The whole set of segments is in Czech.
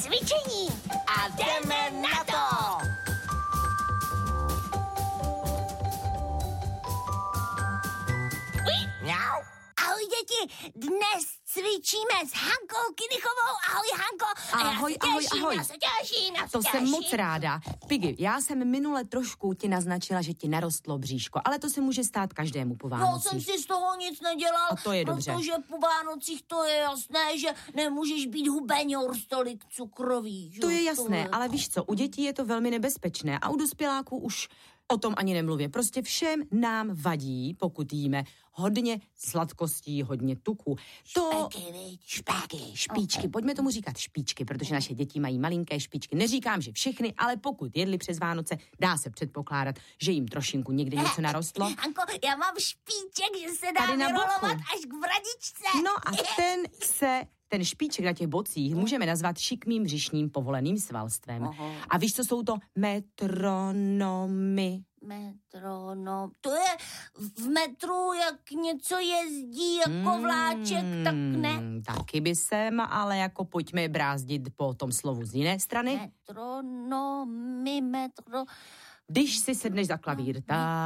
cvičení a jdeme na to! Mňau. Ahoj děti, dnes cvičíme s Hankou Kinichovou. Ahoj Hanko. Ahoj. Já se těším. To jsem moc ráda. Piggy, já jsem minule trošku ti naznačila, že ti narostlo bříško, ale to se může stát každému po Vánocích. No, jsem si z toho nic nedělal. A to je dobře. Protože po Vánocích to je jasné, že nemůžeš být hubeňor stolik cukrový. Že? To je jasné, ale víš co, u dětí je to velmi nebezpečné a u dospěláků už o tom ani nemluvě. Prostě všem nám vadí, pokud jíme hodně sladkostí, hodně tuku. Špičky. Pojďme tomu říkat špičky, protože naše děti mají malinké špičky. Neříkám, že všechny, ale pokud jedli přes Vánoce, dá se předpokládat, že jim trošinku někdy něco narostlo. Hanko, já mám špiček, že se dá vyrolovat až k bradičce. No a ten špiček na těch bocích můžeme nazvat šikmým břišním povoleným svalstvem. Aha. A víš, co jsou to metronomy? Metronom. To je v metru, jak něco jezdí jako vláček, tak ne? Taky by jsem, ale jako pojďme brázdit po tom slovu z jiné strany. Metronomy. Když si sedneš za klavír,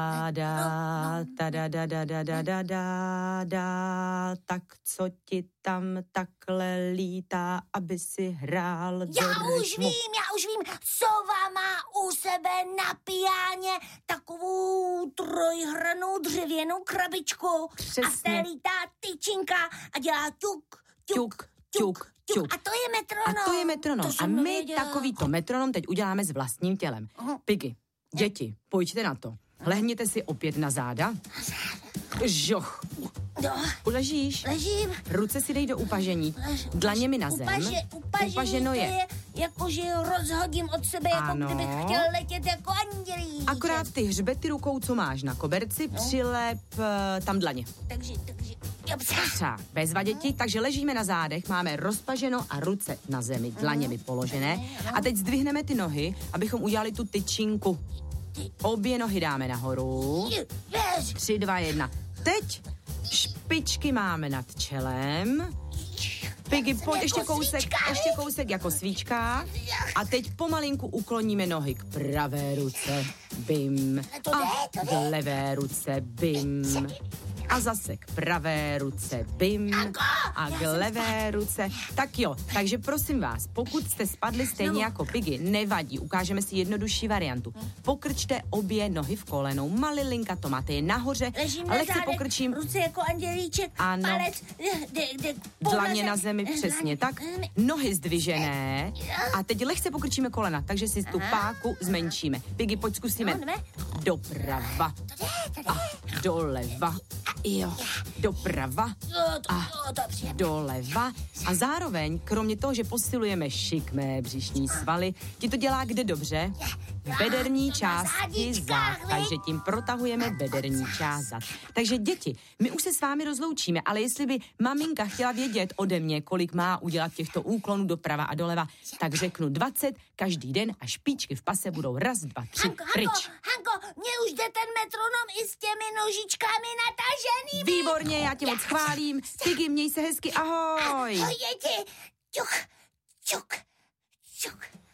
tak co ti tam takhle lítá, aby si hrál do rytmu? Já už vím, sova má u sebe na piáně takovou trojhranou dřevěnou krabičku. Přesně. A v té lítá tyčinka a dělá tuk. A to je metronom. A my takovýto metronom teď uděláme s vlastním tělem. Piggy, děti, pojďte na to. Lehněte si opět na záda. Žoch. Ležíš? Ležím. Ruce si dej do upažení. Dlaněmi na zem. Upaženo je jako, že rozhodím od sebe, jako kdybych chtěl letět jako andělí. Akorát ty hřbety rukou, co máš na koberci, přilep tam dlaně. Takže Třeba bezva děti, takže ležíme na zádech, máme rozpaženo a ruce na zemi, dlaněmi položené. A teď zdvihneme ty nohy, abychom udělali tu tyčinku. Obě nohy dáme nahoru. 3, 2, 1. Teď špičky máme nad čelem. Piggy, pojď ještě kousek jako svíčka. A teď pomalinku ukloníme nohy k pravé ruce. Bim. A k levé ruce. Bim. A zase k pravé ruce, bim, a k levé ruce. Tak jo, takže prosím vás, pokud jste spadli stejně jako Piggy, nevadí, ukážeme si jednodušší variantu. Pokrčte obě nohy v kolenou, malilinka to máte je nahoře, ležím ale na chci zádech, pokrčím. ruce jako andělíček, ano, palec, dlaně na zemi, přesně tak, nohy zdvižené a teď lehce pokrčíme kolena, takže si tu páku zmenšíme. Piggy, pojď zkusíme. Doprava a doleva. Jo, doprava a doleva. A zároveň, kromě toho, že posilujeme šikmé břišní svaly, ti to dělá kde dobře? V bederní části zad. Takže tím protahujeme bederní část zad. Takže děti, my už se s vámi rozloučíme, ale jestli by maminka chtěla vědět ode mě, kolik má udělat těchto úklonů doprava a doleva, tak řeknu 20 každý den a špičky v pase budou 1, 2, 3, pryč. Hanko, mně už jde ten metronom i s těmi nožičkami nataženými. Výborně, já tě moc chválím. Piggy, měj se hezky, ahoj. Ahoj, děti. Čuk.